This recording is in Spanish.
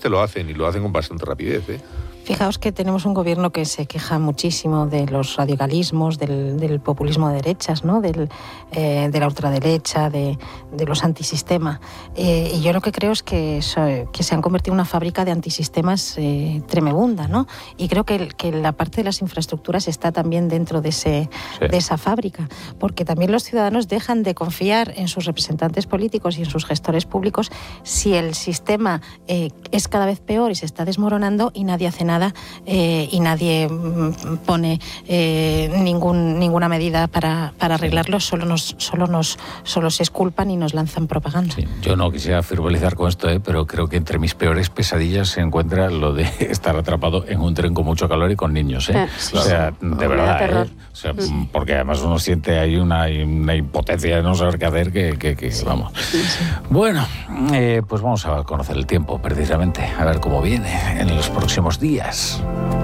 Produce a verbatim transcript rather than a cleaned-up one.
este lo hacen y lo hacen con bastante rapidez, ¿eh? Fijaos que tenemos un gobierno que se queja muchísimo de los radicalismos, del, del populismo de derechas, ¿no? del, eh, de la ultraderecha, de, de los antisistema. Eh, y yo lo que creo es que, so, que se han convertido en una fábrica de antisistemas eh, tremebunda, ¿no? Y creo que, que la parte de las infraestructuras está también dentro de, ese, sí. de esa fábrica, porque también los ciudadanos dejan de confiar en sus representantes políticos y en sus gestores públicos si el sistema eh, es cada vez peor y se está desmoronando y nadie hace nada. Nada, eh, y nadie pone eh, ningún, ninguna medida para, para arreglarlo, solo nos, solo nos solo se exculpan y nos lanzan propaganda. Sí, yo no quisiera frivolizar con esto, eh, pero creo que entre mis peores pesadillas se encuentra lo de estar atrapado en un tren con mucho calor y con niños. ¿eh? Sí, o sea, sí. de verdad, ¿eh? O sea, sí. Porque además uno siente ahí una, una impotencia de no saber qué hacer, que, que, que sí. vamos. Sí, sí. Bueno, eh, pues vamos a conocer el tiempo, precisamente, a ver cómo viene en los próximos días.